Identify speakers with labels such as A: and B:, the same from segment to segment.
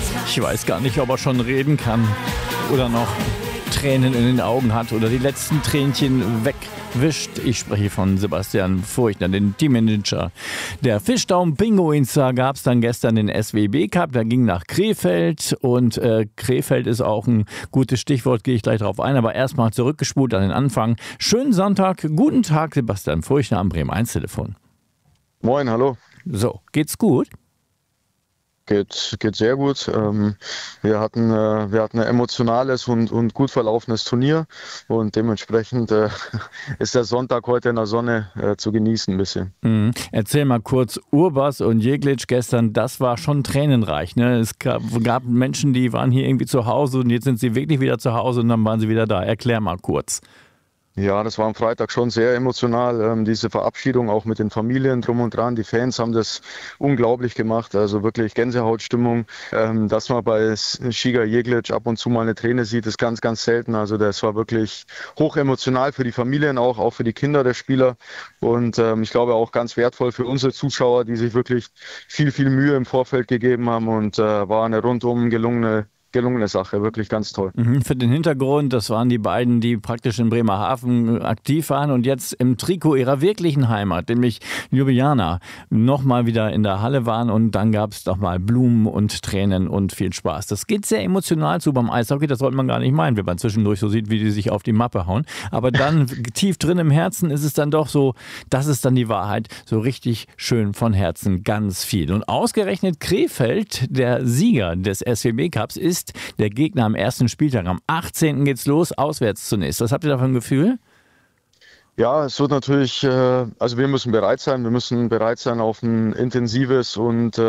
A: Ich weiß gar nicht, ob er schon reden kann oder noch Tränen in den Augen hat oder die letzten Tränchen wegwischt. Ich spreche von Sebastian Furchtner, den Teammanager der Fischtown Pinguins. Da gab es dann gestern den SWB Cup, der ging nach Krefeld und Krefeld ist auch ein gutes Stichwort, gehe ich gleich drauf ein, aber erstmal zurückgespult an den Anfang. Schönen Sonntag, guten Tag, Sebastian Furchtner am Bremen 1 Telefon.
B: Moin, hallo.
A: So, geht's gut?
B: Geht sehr gut. Wir hatten ein emotionales und gut verlaufenes Turnier und dementsprechend ist der Sonntag heute in der Sonne zu genießen ein bisschen.
A: Erzähl mal kurz, Urbas und Jeglic gestern, das war schon tränenreich, ne? Es gab Menschen, die waren hier irgendwie zu Hause und jetzt sind sie wirklich wieder zu Hause und dann waren sie wieder da. Erklär mal kurz.
B: Ja, das war am Freitag schon sehr emotional, diese Verabschiedung auch mit den Familien drum und dran. Die Fans haben das unglaublich gemacht, also wirklich Gänsehautstimmung. Dass man bei Žiga Jeglic ab und zu mal eine Träne sieht, ist ganz, ganz selten. Also das war wirklich hoch emotional für die Familien auch für die Kinder der Spieler und ich glaube auch ganz wertvoll für unsere Zuschauer, die sich wirklich viel, viel Mühe im Vorfeld gegeben haben und war eine rundum gelungene Sache, wirklich ganz toll.
A: Für den Hintergrund, das waren die beiden, die praktisch in Bremerhaven aktiv waren und jetzt im Trikot ihrer wirklichen Heimat, nämlich Ljubljana, nochmal wieder in der Halle waren und dann gab es nochmal Blumen und Tränen und viel Spaß. Das geht sehr emotional zu beim Eishockey, das sollte man gar nicht meinen, wenn man zwischendurch so sieht, wie die sich auf die Mappe hauen. Aber dann tief drin im Herzen ist es dann doch so, das ist dann die Wahrheit, so richtig schön von Herzen, ganz viel. Und ausgerechnet Krefeld, der Sieger des SWB Cups, ist der Gegner am ersten Spieltag. Am 18. geht's los, auswärts zunächst. Was habt ihr da für ein Gefühl?
B: Ja, es wird natürlich, also wir müssen bereit sein. Wir müssen bereit sein auf ein intensives und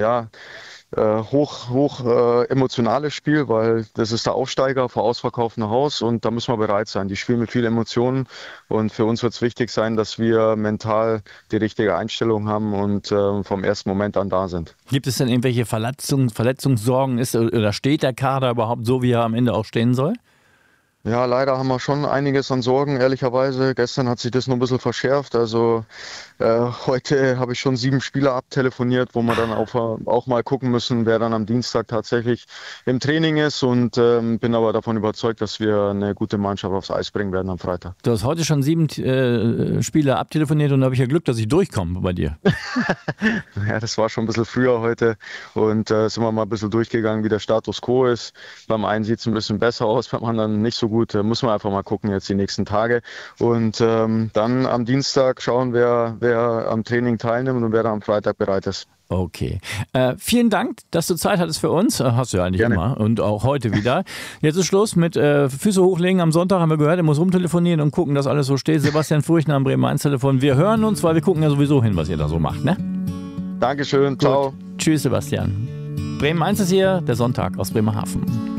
B: hoch emotionales Spiel, weil das ist der Aufsteiger vor ausverkauftem Haus und da müssen wir bereit sein. Die spielen mit viel Emotionen und für uns wird es wichtig sein, dass wir mental die richtige Einstellung haben und vom ersten Moment an da sind.
A: Gibt es denn irgendwelche Verletzungssorgen? Oder steht der Kader überhaupt so, wie er am Ende auch stehen soll?
B: Ja, leider haben wir schon einiges an Sorgen, ehrlicherweise. Gestern hat sich das noch ein bisschen verschärft. Also heute habe ich schon 7 Spieler abtelefoniert, wo wir dann auch mal gucken müssen, wer dann am Dienstag tatsächlich im Training ist. Und bin aber davon überzeugt, dass wir eine gute Mannschaft aufs Eis bringen werden am Freitag.
A: Du hast heute schon 7 Spieler abtelefoniert und da habe ich ja Glück, dass ich durchkomme bei dir.
B: Ja, das war schon ein bisschen früher heute und sind wir mal ein bisschen durchgegangen, wie der Status quo ist. Beim einen sieht es ein bisschen besser aus, beim anderen nicht so gut. Muss man einfach mal gucken jetzt die nächsten Tage. Und dann am Dienstag schauen, wer am Training teilnimmt und wer da am Freitag bereit ist.
A: Okay. Vielen Dank, dass du Zeit hattest für uns. Hast du ja eigentlich
B: Gerne.
A: Immer und auch heute wieder. Jetzt ist Schluss mit Füße hochlegen. Am Sonntag haben wir gehört, er muss rumtelefonieren und gucken, dass alles so steht. Sebastian Furchtner am Bremen 1 Telefon. Wir hören uns, weil wir gucken ja sowieso hin, was ihr da so macht, ne?
B: Dankeschön, ciao.
A: Gut. Tschüss, Sebastian. Bremen 1 ist hier, der Sonntag aus Bremerhaven.